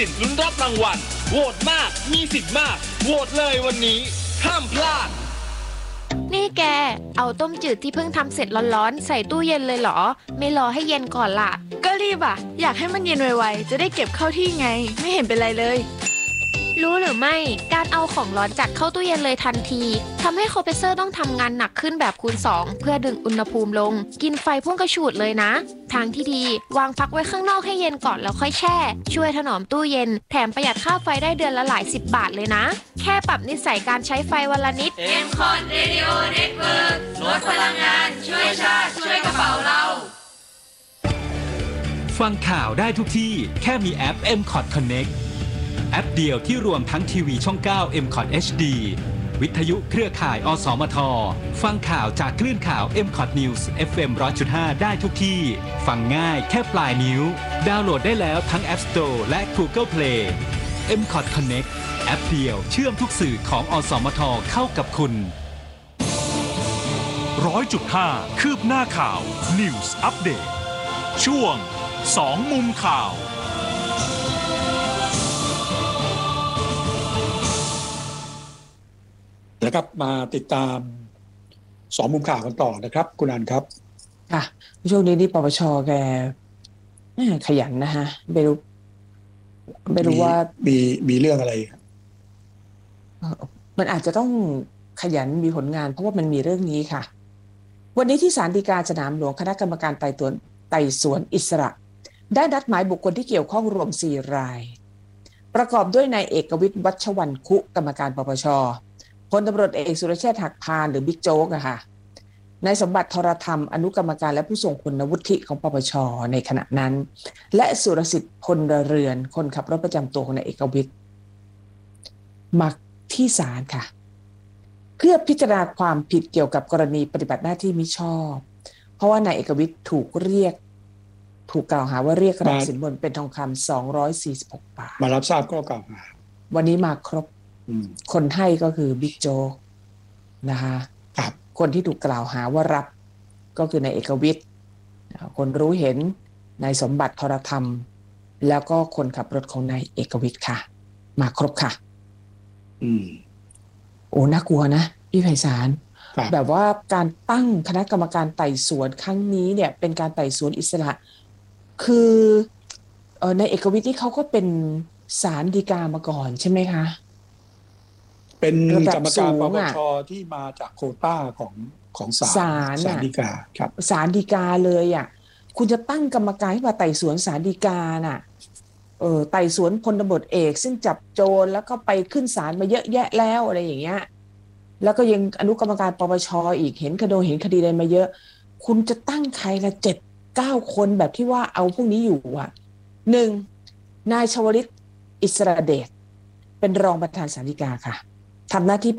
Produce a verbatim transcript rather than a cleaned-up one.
สิทธิ์ลุ้นรับรางวัลโหวตมากมีสิทธิ์มากโหวตเลยวันนี้ห้ามพลาดนี่แกเอาต้มจืดที่เพิ่งทำเสร็จร้อนๆใส่ตู้เย็นเลยเหรอไม่รอให้เย็นก่อนล่ะก็รีบอ่ะอยากให้มันเย็นไวๆจะได้เก็บเข้าที่ไงไม่เห็นเป็นไรเลยรู้หรือไม่การเอาของร้อนจัดเข้าตู้เย็นเลยทันทีทำให้คอมเพรสเซอร์ต้องทำงานหนักขึ้นแบบคูณสองเพื่อดึงอุณหภูมิลงกินไฟพุ่งกระฉูดเลยนะทางที่ดีวางพักไว้ข้างนอกให้เย็นก่อนแล้วค่อยแช่ช่วยถนอมตู้เย็นแถมประหยัดค่าไฟได้เดือนละหลายสิบบาทเลยนะแค่ปรับนิสัยการใช้ไฟวันละนิดเอ็ม คอท Radio Network ลดพลังงานช่วยชาติช่วยกระเป๋าเราฟังข่าวได้ทุกที่แค่มีแอป เอ็ม คอท Connectแอปเดียวที่รวมทั้งทีวีช่อง เก้า เอ็ม คอท เอช ดี วิทยุเครือข่ายอสมทฟังข่าวจากคลื่นข่าว เอ็ม คอท News เอฟ เอ็ม หนึ่งร้อยจุดห้า ได้ทุกที่ฟังง่ายแค่ปลายนิ้วดาวน์โหลดได้แล้วทั้ง App Store และ Google Play เอ็ม คอท Connect แอปเดียวเชื่อมทุกสื่อของอสมทเข้ากับคุณร้อยจุดห้า คืบหน้าข่าว News Update ช่วงสองมุมข่าวนะครับมาติดตามสองมุมข่าวกันต่อนะครับคุณอันครับค่ะช่วงนี้นี่ปปชแกขยันนะฮะไม่รู้ไม่รู้ว่ามีมีเรื่องอะไรมันอาจจะต้องขยันมีผลงานเพราะว่ามันมีเรื่องนี้ค่ะวันนี้ที่ศาลฎีกาสนามหลวงคณะกรรมการไต่สวนไต่สวนอิสระได้นัดหมายบุคคลที่เกี่ยวข้องรวมสี่รายประกอบด้วยนายเอกวิทย์วัชวรรณคุกรรมการปปชพลตำรวจเอกสุรเชษฐ์หักพานหรือบิ๊กโจ๊กอะค่ะนายสมบัติธรธรรมอนุกรรมการและผู้ทรงคุณวุฒิของปปชในขณะนั้นและสุรสิทธิ์พลเรือนคนขับรถประจำตัวของนายเอกวิทย์มาที่ศาลค่ะเพื่อพิจารณาความผิดเกี่ยวกับกรณีปฏิบัติหน้าที่มิชอบเพราะว่านายเอกวิทย์ถูกเรียกถูกกล่าวหาว่าเรียกรับสินบนเป็นทองคำสองร้อยสี่สิบหกบาทมารับทราบข้อกล่าวหาวันนี้มาครบคนให้ก็คือบิ๊กโจ๊กนะคะคนที่ถูกกล่าวหาว่ารับก็คือนายเอกวิทย์คนรู้เห็นนายสมบัติธรธรรมแล้วก็คนขับรถของนายเอกวิทย์ค่ะมาครบค่ะอืมโอ้น่ากลัวนะพี่ไพศาลแบบว่าการตั้งคณะกรรมการไต่สวนครั้งนี้เนี่ยเป็นการไต่สวนอิสระคือเออนายเอกวิทย์นี่เขาก็เป็นศาลฎีกามาก่อนใช่ไหมคะเป็นกรรมการปปชที่มาจากโควต้าของของศาลศาลฎีกาครับศาลฎีกาเลยอ่ะคุณจะตั้งกรรมการให้มาไต่สวนศาลฎีกาน่ะเออไต่สวนพลตำรวจเอกซึ่งจับโจรแล้วก็ไปขึ้นศาลมาเยอะแยะแล้วอะไรอย่างเงี้ยแล้วก็ยังอนุกรรมการปปชอีกเห็นคดีเห็นคดีอะไรมาเยอะคุณจะตั้งใครละเจ็ดเก้าคนแบบที่ว่าเอาพวกนี้อยู่อ่ะหนึ่งนายชวลิตอิสระเดชเป็นรองประธานศาลฎีกาค่ะทำหน้าที่เป็น